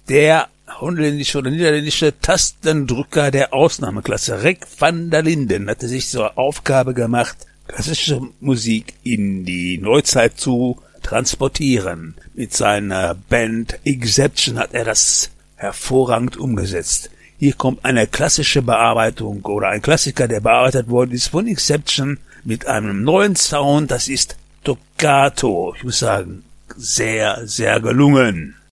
der holländische oder niederländische Tastendrücker der Ausnahmeklasse. Rick van der Linden hatte sich zur Aufgabe gemacht, klassische Musik in die Neuzeit zu transportieren. Mit seiner Band Exception hat er das hervorragend umgesetzt. Hier kommt eine klassische Bearbeitung oder ein Klassiker, der bearbeitet worden ist von Exception mit einem neuen Sound. Das ist Toccato. Ich muss sagen, sehr, sehr gelungen.